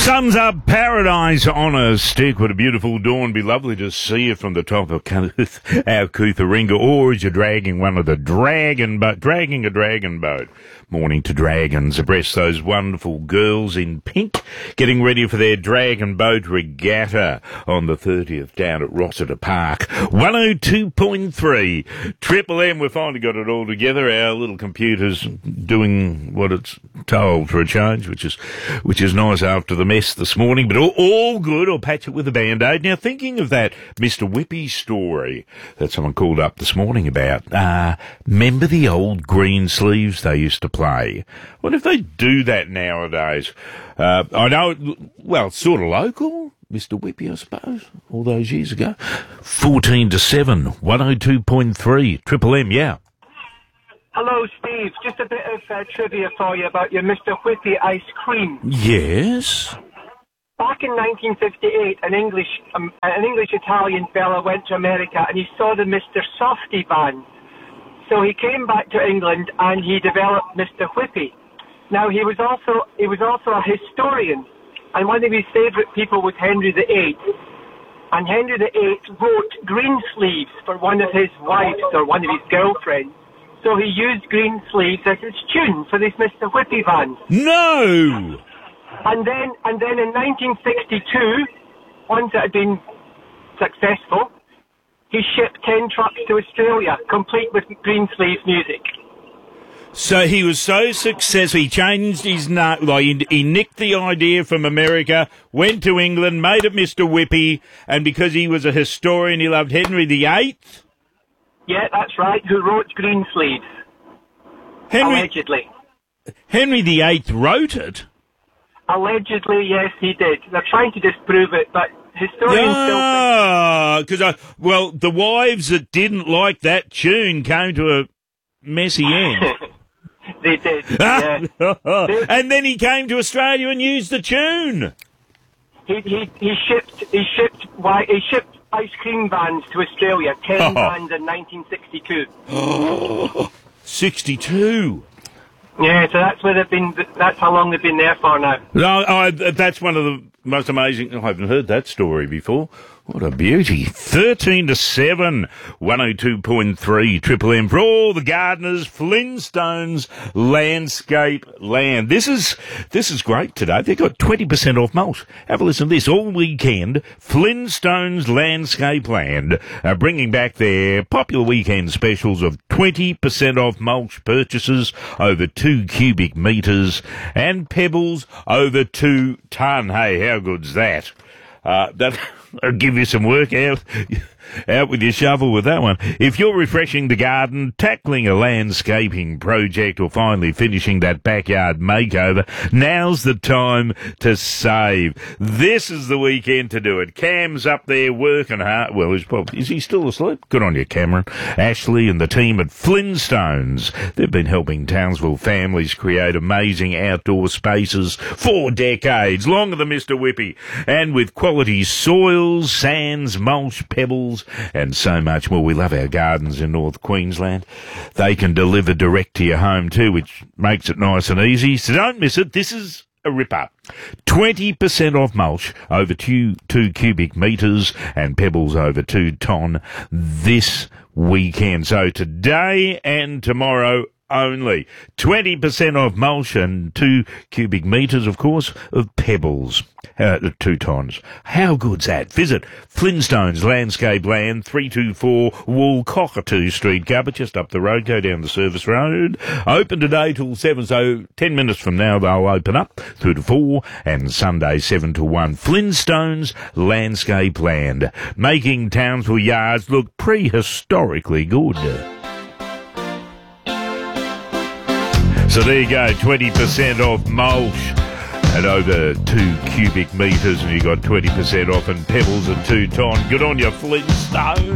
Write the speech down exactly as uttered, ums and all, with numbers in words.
Sun's up, paradise on a stick. What a beautiful dawn. Be lovely to see you from the top of Kuth, our Kutharinga, or as you're dragging one of the dragon boat, dragging a dragon boat. Morning to dragons abreast those wonderful girls in pink, getting ready for their dragon boat regatta on the thirtieth down at Rossiter Park. one oh two point three Triple M, we've finally got it all together. Our little computer's doing what it's told for a change, which is which is nice after the mess this morning, but all, all good. I'll patch it with a Band-Aid. Now, thinking of that Mister Whippy story that someone called up this morning about, uh, remember the old green sleeves they used to play? What if they do that nowadays? Uh, I know, well, sort of local, Mister Whippy, I suppose, all those years ago. fourteen to seven, one oh two point three, Triple M, yeah. Hello, Steve. Just a bit of uh, trivia for you about your Mister Whippy ice cream. Yes? Back in nineteen fifty-eight, an English um, an English-Italian fella went to America and he saw the Mister Softy band. So he came back to England and he developed Mister Whippy. Now, he was also he was also a historian, and one of his favourite people was Henry the Eighth. And Henry the Eighth wrote green sleeves for one of his wives or one of his girlfriends. So he used green sleeves as his tune for this Mister Whippy band. No! And then, and then in nineteen sixty-two, once it had been successful, he shipped ten trucks to Australia, complete with green sleeves music. So he was so successful, he changed his name, like he, he nicked the idea from America, went to England, made it Mister Whippy, and because he was a historian, he loved Henry the Eighth? Yeah, that's right, who wrote green sleeves. Henry, Allegedly. Henry the Eighth wrote it? Allegedly, yes, he did. They're trying to disprove it, but historians Ah, because I, well, the wives that didn't like that tune came to a messy end. They did, yeah. And then he came to Australia and used the tune. He he he shipped he shipped why he shipped ice cream vans to Australia, ten Oh. vans in nineteen sixty-two. sixty-two. Yeah, so that's where they've been. That's how long they've been there for now. No, I, that's one of the most amazing. I haven't heard that story before. What a beauty. thirteen to seven, one oh two point three, Triple M for all the gardeners, Flintstones Landscape Land. This is, this is great today. They've got twenty percent off mulch. Have a listen to this. All weekend, Flintstones Landscape Land are bringing back their popular weekend specials of twenty percent off mulch purchases over two cubic metres and pebbles over two tonne. Hey, how good's that? Uh, that, I'll give you some work out, out with your shovel with that one. If you're refreshing the garden, tackling a landscaping project, or finally finishing that backyard makeover, now's the time to save. This is the weekend to do it. Cam's up there working hard. Well, he's probably, is he still asleep? Good on you, Cameron. Ashley and the team at Flintstones. They've been helping Townsville families create amazing outdoor spaces for decades, longer than Mister Whippy, and with quality soils, sands, mulch, pebbles, and so much more. We love our gardens in North Queensland. They can deliver direct to your home too, which makes it nice and easy. So don't miss it. This is a ripper. twenty percent off mulch over two, two cubic metres and pebbles over two tonne this weekend. So today and tomorrow only. twenty percent off mulch and two cubic metres, of course, of pebbles. Uh, two tonnes. How good's that? Visit Flintstones Landscape Land, three two four Woolcockatoo Street, Gubba, just up the road. Go down the service road. Open today till seven, so ten minutes from now they'll open up through to four, and Sunday seven to one. Flintstones Landscape Land, making Townsville yards look prehistorically good. So there you go, twenty percent off mulch at over two cubic metres, and you got twenty percent off, and pebbles at two tonne. Good on you, Flintstone.